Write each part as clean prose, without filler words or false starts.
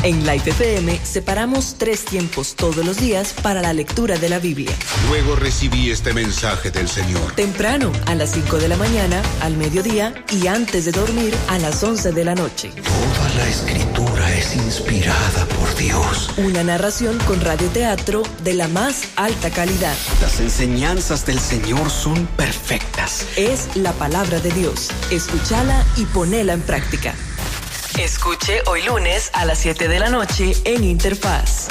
En Life FM separamos 3 tiempos todos los días para la lectura de la Biblia. Luego recibí este mensaje del Señor. Temprano, a las 5 de la mañana, al mediodía y antes de dormir a las 11 de la noche. Toda la Escritura es inspirada por Dios. Una narración con radioteatro de la más alta calidad. Las enseñanzas del Señor son perfectas. Es la palabra de Dios. Escúchala y ponela en práctica. Escuche hoy lunes a las 7 de la noche en Interfaz.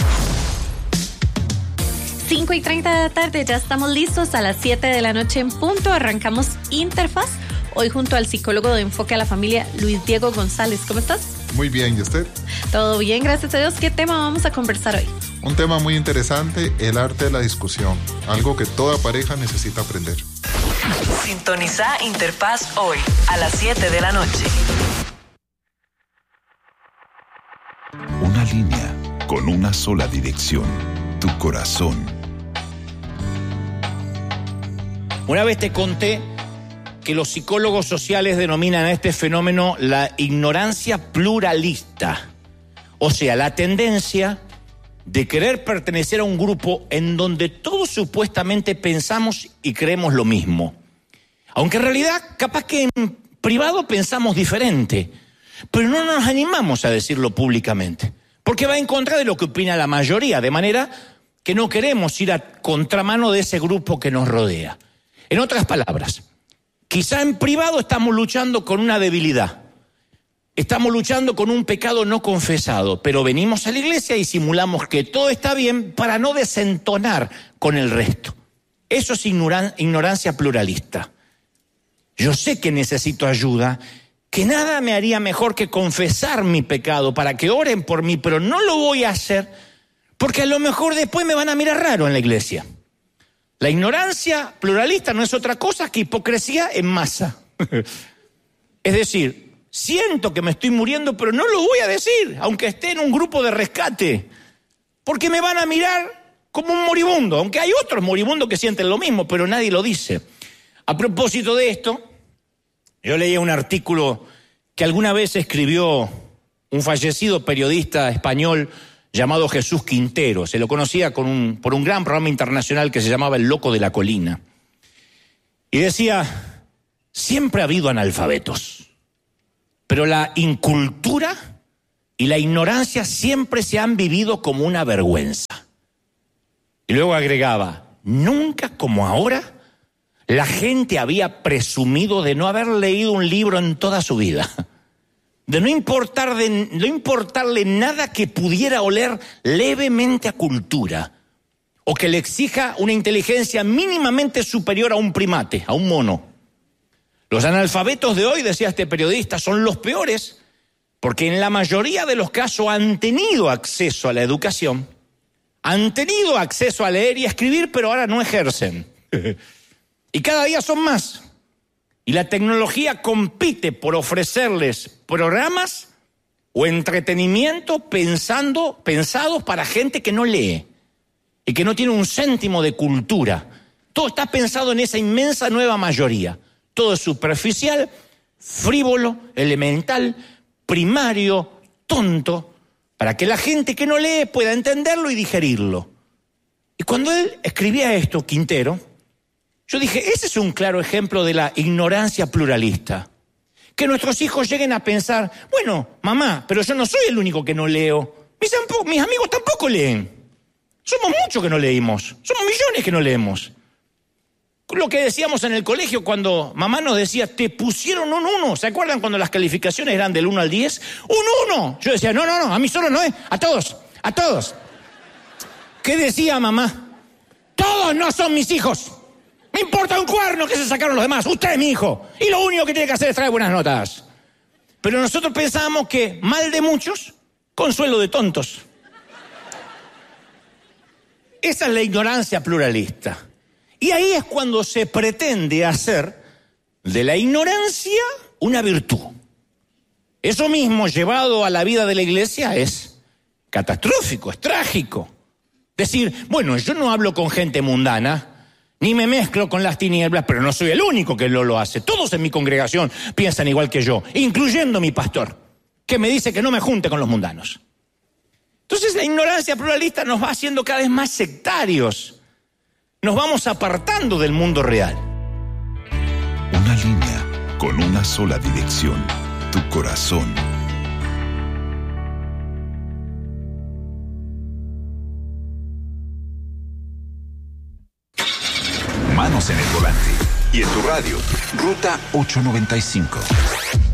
5:30 de la tarde, ya estamos listos. A las 7 de la noche en punto arrancamos Interfaz. Hoy junto al psicólogo de Enfoque a la Familia, Luis Diego González. ¿Cómo estás? Muy bien, ¿y usted? Todo bien, gracias a Dios. ¿Qué tema vamos a conversar hoy? Un tema muy interesante, el arte de la discusión. Algo que toda pareja necesita aprender. Sintoniza Interfaz hoy a las 7 de la noche. Una línea con una sola dirección, tu corazón. Una vez te conté que los psicólogos sociales denominan a este fenómeno la ignorancia pluralista. O sea, la tendencia de querer pertenecer a un grupo en donde todos supuestamente pensamos y creemos lo mismo. Aunque en realidad, capaz que en privado pensamos diferente, pero no nos animamos a decirlo públicamente, porque va en contra de lo que opina la mayoría, de manera que no queremos ir a contramano de ese grupo que nos rodea. En otras palabras, quizá en privado estamos luchando con una debilidad, estamos luchando con un pecado no confesado, pero venimos a la iglesia y simulamos que todo está bien para no desentonar con el resto. Eso es ignorancia pluralista. Yo sé que necesito ayuda, que nada me haría mejor que confesar mi pecado para que oren por mí, pero no lo voy a hacer porque a lo mejor después me van a mirar raro en la iglesia. La ignorancia pluralista no es otra cosa que hipocresía en masa. Es decir, siento que me estoy muriendo, pero no lo voy a decir, aunque esté en un grupo de rescate, porque me van a mirar como un moribundo, aunque hay otros moribundos que sienten lo mismo, pero nadie lo dice. A propósito de esto, yo leí un artículo que alguna vez escribió un fallecido periodista español llamado Jesús Quintero. Se lo conocía por un gran programa internacional que se llamaba El Loco de la Colina. Y decía, siempre ha habido analfabetos, pero la incultura y la ignorancia siempre se han vivido como una vergüenza. Y luego agregaba, nunca como ahora la gente había presumido de no haber leído un libro en toda su vida, de no importarle nada que pudiera oler levemente a cultura, o que le exija una inteligencia mínimamente superior a un primate, a un mono. Los analfabetos de hoy, decía este periodista, son los peores, porque en la mayoría de los casos han tenido acceso a la educación, han tenido acceso a leer y a escribir, pero ahora no ejercen. Y cada día son más. Y la tecnología compite por ofrecerles programas o entretenimiento pensados para gente que no lee y que no tiene un céntimo de cultura. Todo está pensado en esa inmensa nueva mayoría. Todo es superficial, frívolo, elemental, primario, tonto, para que la gente que no lee pueda entenderlo y digerirlo. Y cuando él escribía esto, Quintero, yo dije, ese es un claro ejemplo de la ignorancia pluralista. Que nuestros hijos lleguen a pensar, bueno, mamá, pero yo no soy el único que no leo. Mis amigos tampoco leen. Somos muchos que no leímos. Somos millones que no leemos. Lo que decíamos en el colegio cuando mamá nos decía, te pusieron un 1. ¿Se acuerdan cuando las calificaciones eran del 1 al 10? ¡Un 1! Yo decía, no, a mí solo no es, a todos. ¿Qué decía mamá? Todos no son mis hijos. Me importa un cuerno que se sacaron los demás. Usted es mi hijo. Y lo único que tiene que hacer es traer buenas notas. Pero nosotros pensábamos que mal de muchos, consuelo de tontos. Esa es la ignorancia pluralista. Y ahí es cuando se pretende hacer de la ignorancia una virtud. Eso mismo llevado a la vida de la iglesia es catastrófico, es trágico. Decir, bueno, yo no hablo con gente mundana, ni me mezclo con las tinieblas, pero no soy el único que lo hace. Todos en mi congregación piensan igual que yo, incluyendo mi pastor, que me dice que no me junte con los mundanos. Entonces la ignorancia pluralista nos va haciendo cada vez más sectarios. Nos vamos apartando del mundo real. Una línea con una sola dirección, tu corazón. Manos en el volante y en tu radio, Ruta 895.